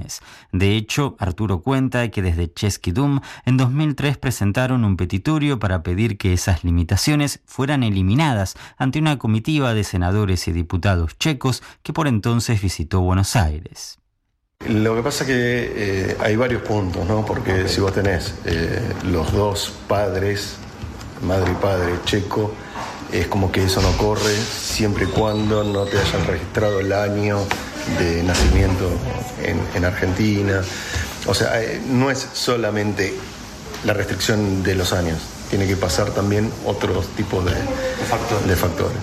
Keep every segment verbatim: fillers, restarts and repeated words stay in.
limitaciones. De hecho, Arturo cuenta que desde Český dům en dos mil tres presentaron un petitorio para pedir que esas limitaciones fueran eliminadas ante una comitiva de senadores y diputados checos que por entonces visitó Buenos Aires. Lo que pasa es que eh, hay varios puntos, ¿no? Porque okay. Si vos tenés eh, los dos padres, madre y padre checo, es como que eso no corre siempre y cuando no te hayan registrado el año de nacimiento en, en Argentina. O sea, eh, no es solamente la restricción de los años, tiene que pasar también otros tipos de, de factores. De factores.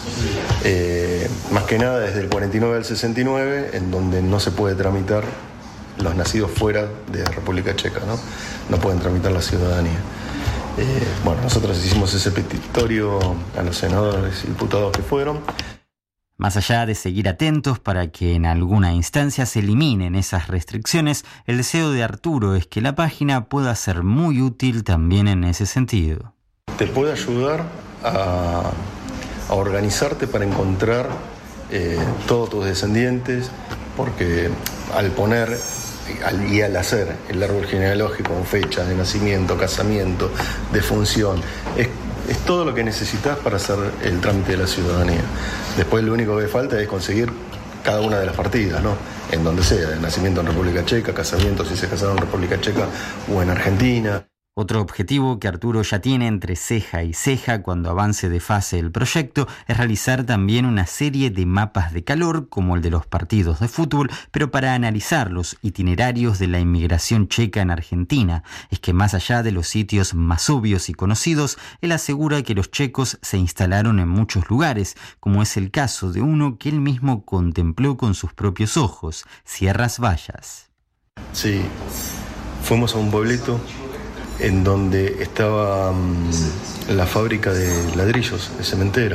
Eh, más que nada desde el cuarenta y nueve al sesenta y nueve, en donde no se puede tramitar los nacidos fuera de la República Checa, ¿no? No pueden tramitar la ciudadanía. Eh, bueno, nosotros hicimos ese petitorio a los senadores y diputados que fueron. Más allá de seguir atentos para que en alguna instancia se eliminen esas restricciones, el deseo de Arturo es que la página pueda ser muy útil también en ese sentido. Te puede ayudar a, a organizarte para encontrar eh, todos tus descendientes, porque al poner al, y al hacer el árbol genealógico con fecha de nacimiento, casamiento, defunción, es, es todo lo que necesitas para hacer el trámite de la ciudadanía. Después lo único que falta es conseguir cada una de las partidas, ¿no? En donde sea, de nacimiento en República Checa, casamiento si se casaron en República Checa o en Argentina. Otro objetivo que Arturo ya tiene entre ceja y ceja cuando avance de fase el proyecto es realizar también una serie de mapas de calor como el de los partidos de fútbol, pero para analizar los itinerarios de la inmigración checa en Argentina. Es que más allá de los sitios más obvios y conocidos, él asegura que los checos se instalaron en muchos lugares, como es el caso de uno que él mismo contempló con sus propios ojos, Sierras Vallas. Sí, fuimos a un pueblito en donde estaba um, la fábrica de ladrillos, el cementero,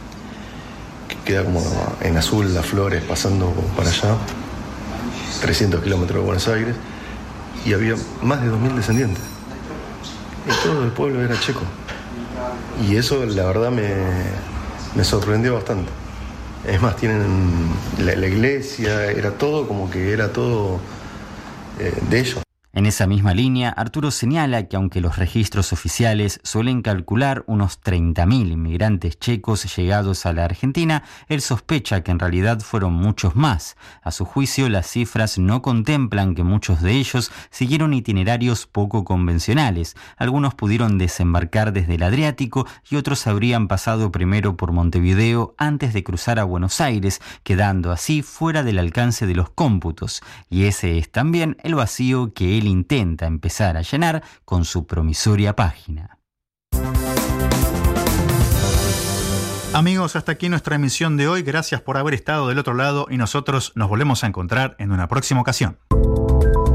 que queda como en azul las flores pasando para allá, trescientos kilómetros de Buenos Aires, y había más de dos mil descendientes. Y todo el pueblo era checo. Y eso la verdad me, me sorprendió bastante. Es más, tienen la, la iglesia, era todo como que era todo eh, de ellos. En esa misma línea, Arturo señala que aunque los registros oficiales suelen calcular unos treinta mil inmigrantes checos llegados a la Argentina, él sospecha que en realidad fueron muchos más. A su juicio, las cifras no contemplan que muchos de ellos siguieron itinerarios poco convencionales. Algunos pudieron desembarcar desde el Adriático y otros habrían pasado primero por Montevideo antes de cruzar a Buenos Aires, quedando así fuera del alcance de los cómputos. Y ese es también el vacío que él intenta empezar a llenar con su promisoria página. Amigos, hasta aquí nuestra emisión de hoy. Gracias por haber estado del otro lado y nosotros nos volvemos a encontrar en una próxima ocasión.